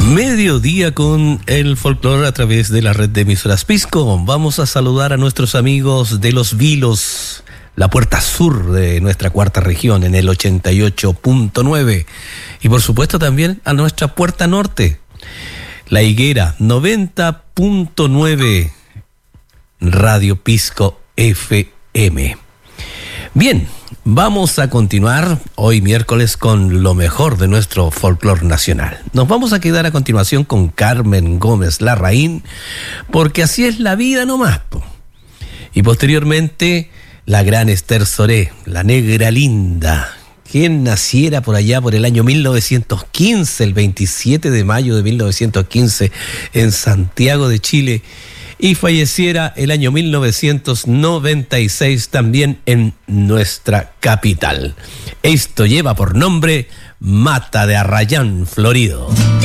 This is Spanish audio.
Mediodía con el folclore a través de la red de emisoras Pisco. Vamos a saludar a nuestros amigos de Los Vilos, la puerta sur de nuestra cuarta región en el 88.9. Y por supuesto también a nuestra puerta norte, La Higuera 90.9, Radio Pisco FM. Bien, vamos a continuar hoy miércoles con lo mejor de nuestro folclore nacional. Nos vamos a quedar a continuación con Carmen Gómez Larraín, porque así es la vida nomás, po. Y posteriormente la gran Esther Soré, la negra linda, quien naciera por allá por el año 1915, el 27 de mayo de 1915, en Santiago de Chile, y falleciera el año 1996 también en nuestra capital. Esto lleva por nombre Mata de Arrayán Florido.